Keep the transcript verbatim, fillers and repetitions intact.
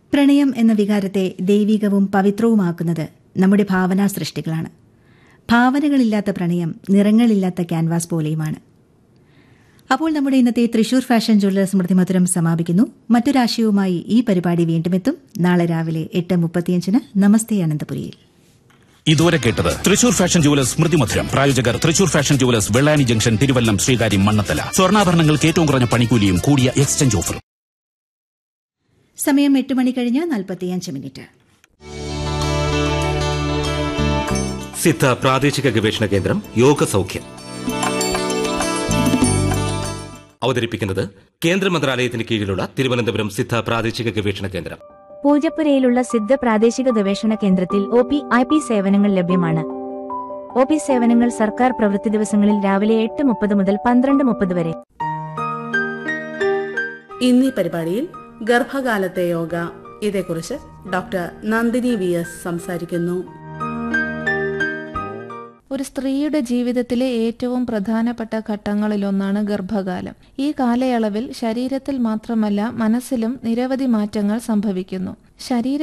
പ്രണയം എന്ന വികാരത്തെ ദൈവികവും പവിത്രവുമാക്കുന്നത് നമ്മുടെ ഭാവനാ സൃഷ്ടികളാണ്. ഭാവനകളില്ലാത്ത പ്രണയം നിറങ്ങളില്ലാത്ത ക്യാൻവാസ് പോലെയുമാണ്. അപ്പോൾ നമ്മുടെ ഇന്നത്തെ തൃശൂർ ഫാഷൻ ജ്വല്ലേഴ്സ് സ്മൃതിമധുരം സമാപിക്കുന്നു. മറ്റൊരാശയവുമായി ഈ പരിപാടി വീണ്ടും എത്തും നാളെ രാവിലെ എട്ട് മുപ്പത്തിയഞ്ചിന്. നമസ്തേ അനന്തപുരിയിൽ. ഇതുവരെ കേട്ടത് തൃശൂർ ഫാഷൻ ജുവലേഴ്സ് സ്മൃതിമധുരം. പ്രായോജകർ Thrissur fashion jewellers, Vellani junction, Thiruvallam, Sreekaryam, Mannathala. സ്വർണ്ണാഭരണങ്ങൾക്ക് ഏറ്റവും കുറഞ്ഞ പണിക്കൂലിയും കൂടിയ എക്സ്ചേഞ്ച് ഓഫറും. സമയം എട്ട് മണി കഴിഞ്ഞ് നാൽപ്പത്തിയഞ്ച് മിനിറ്റ്. സിദ്ധ പ്രാദേശിക ഗവേഷണ കേന്ദ്രം യോഗ സൗഖ്യം അവതരിപ്പിക്കുന്നത് കേന്ദ്ര മന്ത്രാലയത്തിന് കീഴിലുള്ള തിരുവനന്തപുരം സിദ്ധ പ്രാദേശിക ഗവേഷണ കേന്ദ്രം. പൂജപ്പുരയിലുള്ള സിദ്ധ പ്രാദേശിക ഗവേഷണ കേന്ദ്രത്തിൽ ഒ പി ഐ പി സേവനങ്ങൾ ലഭ്യമാണ്. ഒ പി സേവനങ്ങൾ സർക്കാർ പ്രവൃത്തി ദിവസങ്ങളിൽ രാവിലെ എട്ട് മുപ്പത് മുതൽ പന്ത്രണ്ട് മുപ്പത് വരെ. ഇന്നീ പരിപാടിയിൽ ഗർഭകാലത്തെ യോഗ, ഇതേക്കുറിച്ച് ഡോക്ടർ നന്ദിനി വി എസ് സംസാരിക്കുന്നു. ഒരു സ്ത്രീയുടെ ജീവിതത്തിലെ ഏറ്റവും പ്രധാനപ്പെട്ട ഘട്ടങ്ങളിലൊന്നാണ് ഗർഭകാലം. ഈ കാലയളവിൽ ശരീരത്തിൽ മാത്രമല്ല മനസ്സിലും നിരവധി മാറ്റങ്ങൾ സംഭവിക്കുന്നു. ശരീര